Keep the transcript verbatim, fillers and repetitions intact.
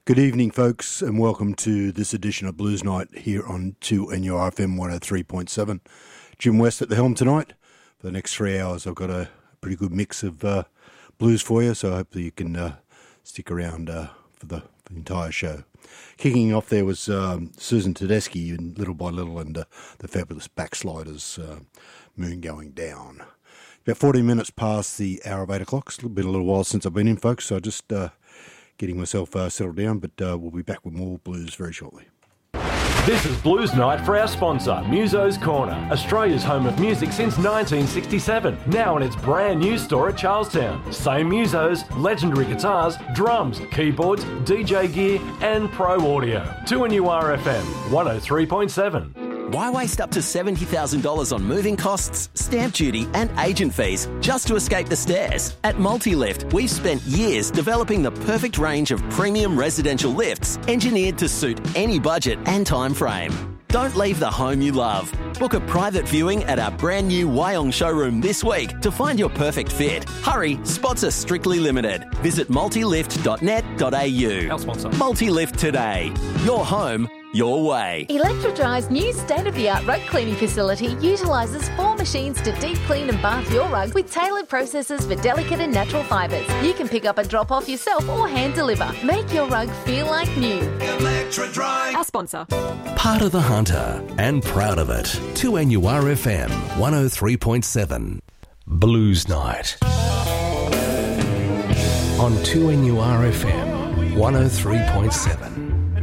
Good evening, folks, and welcome to this edition of Blues Night here on two N U R F M one oh three point seven. Jim West at the helm tonight. For the next three hours, I've got a pretty good mix of uh, blues for you, so I hope that you can uh, stick around uh, for, the, for the entire show. Kicking off there was um, Susan Tedeschi and Little by Little and uh, the Fabulous Backsliders, uh, Moon Going Down. About fourteen minutes past the hour of eight o'clock. It's been a little while since I've been in, folks, so just uh, getting myself uh, settled down, but uh, we'll be back with more blues very shortly. This is Blues Night for our sponsor, Muso's Corner, Australia's home of music since nineteen sixty-seven. Now in its brand new store at Charlestown. Same Musos, legendary guitars, drums, keyboards, D J gear and pro audio. two N U R F M, one oh three point seven. Why waste up to seventy thousand dollars on moving costs, stamp duty and agent fees just to escape the stairs? At Multilift, we've spent years developing the perfect range of premium residential lifts engineered to suit any budget and time frame. Don't leave the home you love. Book a private viewing at our brand new Wyong showroom this week to find your perfect fit. Hurry, spots are strictly limited. Visit multilift dot net dot a u. Our sponsor. Multilift today. Your home, your way. Electrodry's new state-of-the-art rug cleaning facility utilises four machines to deep clean and bath your rugs with tailored processes for delicate and natural fibres. You can pick up and drop off yourself or hand deliver. Make your rug feel like new. Electrodry. Our sponsor. Part of the Hunter and proud of it. two N U R F M one oh three point seven. Blues Night. On two N U R F M one oh three point seven.